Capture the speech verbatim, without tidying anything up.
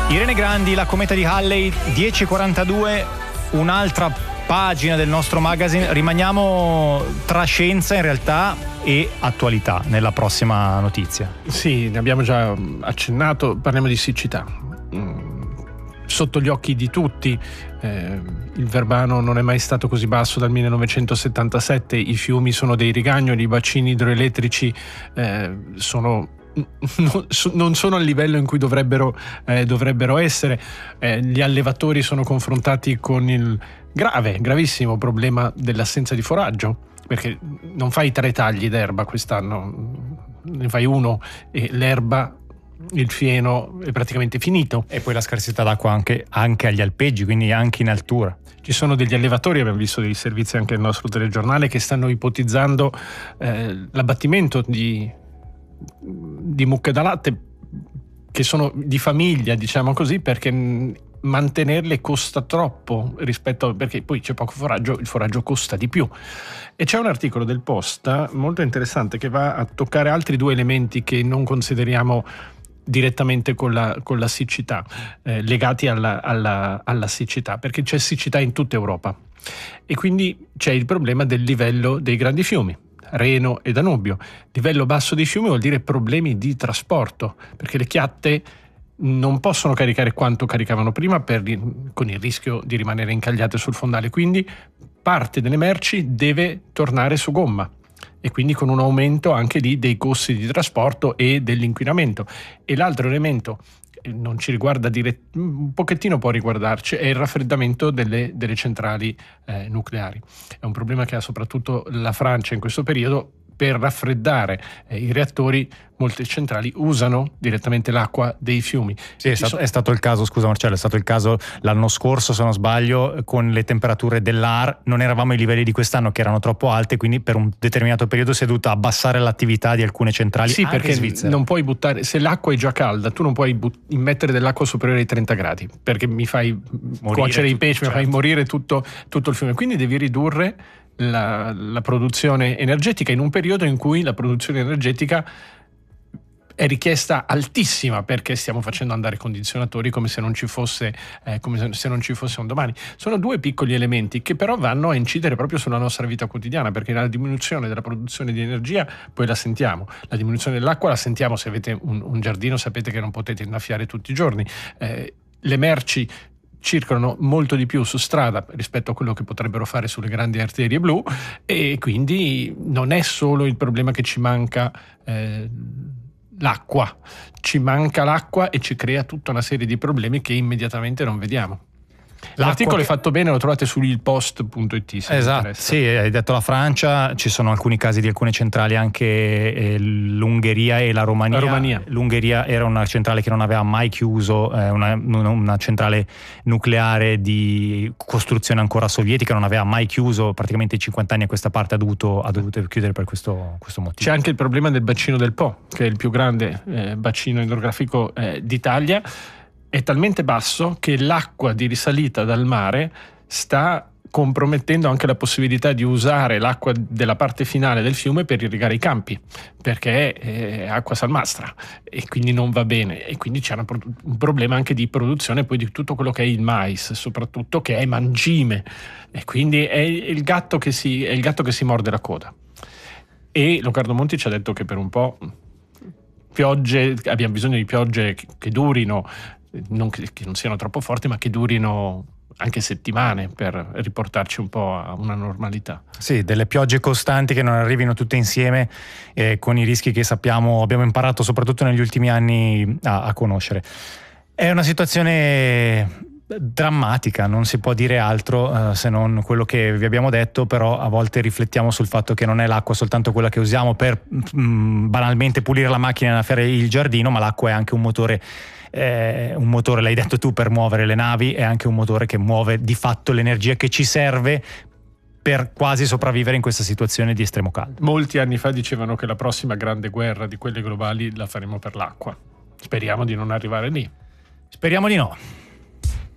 Irene Grandi, La cometa di Halley, dieci e quarantadue, un'altra pagina del nostro magazine. Rimaniamo tra scienza in realtà e attualità nella prossima notizia. Sì, ne abbiamo già accennato, parliamo di siccità. Sotto gli occhi di tutti, eh, il Verbano non è mai stato così basso dal millenovecentosettantasette, i fiumi sono dei rigagnoli, i bacini idroelettrici eh, sono non sono al livello in cui dovrebbero, eh, dovrebbero essere, eh, gli allevatori sono confrontati con il grave, gravissimo problema dell'assenza di foraggio, perché non fai tre tagli d'erba quest'anno, ne fai uno e l'erba, il fieno è praticamente finito. E poi la scarsità d'acqua anche, anche agli alpeggi, quindi anche in altura. Ci sono degli allevatori, abbiamo visto dei servizi anche nel nostro telegiornale, che stanno ipotizzando eh, l'abbattimento di di mucche da latte che sono di famiglia, diciamo così, perché mantenerle costa troppo rispetto a, perché poi c'è poco foraggio, il foraggio costa di più. E c'è un articolo del Post molto interessante che va a toccare altri due elementi che non consideriamo direttamente con la, con la siccità, eh, legati alla, alla, alla siccità, perché c'è siccità in tutta Europa e quindi c'è il problema del livello dei grandi fiumi, Reno e Danubio. Livello basso dei fiumi vuol dire problemi di trasporto, perché le chiatte non possono caricare quanto caricavano prima per, con il rischio di rimanere incagliate sul fondale, quindi parte delle merci deve tornare su gomma e quindi con un aumento anche lì dei costi di trasporto e dell'inquinamento. E l'altro elemento non ci riguarda dirett- un pochettino può riguardarci, è il raffreddamento delle, delle centrali eh, nucleari. È un problema che ha soprattutto la Francia in questo periodo. Per raffreddare eh, i reattori molte centrali usano direttamente l'acqua dei fiumi. Sì, è stato, è stato il caso, scusa Marcello, è stato il caso l'anno scorso, se non sbaglio, con le temperature dell'A R non eravamo ai livelli di quest'anno che erano troppo alte, quindi per un determinato periodo si è dovuta abbassare l'attività di alcune centrali. Sì, anche perché in Svizzera. Non puoi buttare, se l'acqua è già calda, tu non puoi but- immettere dell'acqua superiore ai trenta gradi, perché mi fai morire cuocere i pesci, certo. Mi fai morire tutto, tutto il fiume. Quindi devi ridurre La, la produzione energetica in un periodo in cui la produzione energetica è richiesta altissima, perché stiamo facendo andare condizionatori come se non ci fosse eh, come se non ci fosse un domani. Sono due piccoli elementi che però vanno a incidere proprio sulla nostra vita quotidiana, perché la diminuzione della produzione di energia poi la sentiamo, la diminuzione dell'acqua la sentiamo. Se avete un, un giardino sapete che non potete innaffiare tutti i giorni, eh, le merci circolano molto di più su strada rispetto a quello che potrebbero fare sulle grandi arterie blu, e quindi non è solo il problema che ci manca eh, l'acqua, ci manca l'acqua e ci crea tutta una serie di problemi che immediatamente non vediamo. L'articolo che... è fatto bene, lo trovate su il post punto it. Esatto, sì, hai detto la Francia, ci sono alcuni casi di alcune centrali, anche eh, l'Ungheria e la Romania. la Romania. L'Ungheria era una centrale che non aveva mai chiuso, eh, una, una centrale nucleare di costruzione ancora sovietica, non aveva mai chiuso, praticamente cinquanta anni a questa parte ha dovuto, ha dovuto chiudere per questo, questo motivo. C'è anche il problema del bacino del Po, che è il più grande eh, bacino idrografico eh, d'Italia. È talmente basso che l'acqua di risalita dal mare sta compromettendo anche la possibilità di usare l'acqua della parte finale del fiume per irrigare i campi, perché è acqua salmastra e quindi non va bene, e quindi c'è una, un problema anche di produzione poi di tutto quello che è il mais, soprattutto, che è mangime, e quindi è il gatto che si, è il gatto che si morde la coda. E Leonardo Monti ci ha detto che per un po' piogge, abbiamo bisogno di piogge che, che durino, non che, che non siano troppo forti, ma che durino anche settimane, per riportarci un po' a una normalità. Sì, delle piogge costanti che non arrivino tutte insieme, eh, con i rischi che sappiamo, abbiamo imparato soprattutto negli ultimi anni a, a conoscere. È una situazione drammatica, non si può dire altro eh, se non quello che vi abbiamo detto, però a volte riflettiamo sul fatto che non è l'acqua soltanto quella che usiamo per mh, banalmente pulire la macchina e fare il giardino, ma l'acqua è anche un motore. Eh, un motore, l'hai detto tu, per muovere le navi, è anche un motore che muove di fatto l'energia che ci serve per quasi sopravvivere in questa situazione di estremo caldo. Molti anni fa dicevano che la prossima grande guerra di quelle globali la faremo per l'acqua. Speriamo di non arrivare lì. Speriamo di no.